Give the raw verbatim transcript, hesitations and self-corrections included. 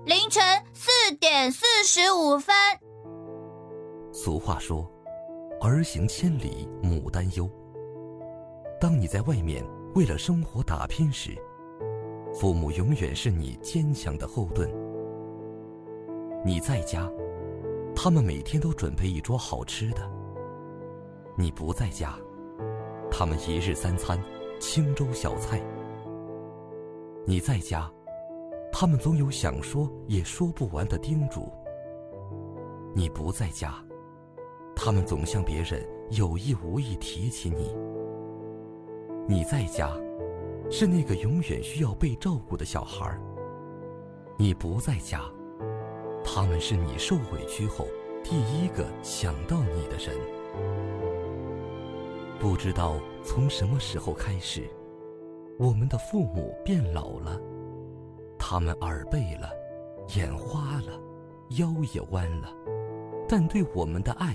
凌晨四点四十五分。 俗话说，儿行千里母担忧。当你在外面为了生活打拼时，父母永远是你坚强的后盾。你在家，他们每天都准备一桌好吃的；你不在家，他们一日三餐清粥小菜。你在家，他们总有想说也说不完的叮嘱；你不在家，他们总向别人有意无意提起你。你在家，是那个永远需要被照顾的小孩；你不在家，他们是你受委屈后第一个想到你的人。不知道从什么时候开始，我们的父母变老了，他们耳背了，眼花了，腰也弯了，但对我们的爱